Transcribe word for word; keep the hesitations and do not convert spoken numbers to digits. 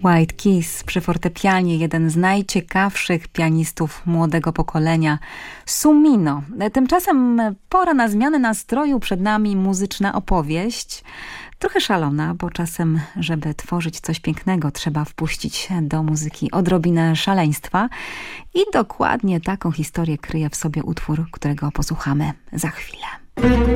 White Keys przy fortepianie, jeden z najciekawszych pianistów młodego pokolenia, Sumino. Tymczasem pora na zmianę nastroju, przed nami muzyczna opowieść. Trochę szalona, bo czasem, żeby tworzyć coś pięknego, trzeba wpuścić do muzyki odrobinę szaleństwa. I dokładnie taką historię kryje w sobie utwór, którego posłuchamy za chwilę.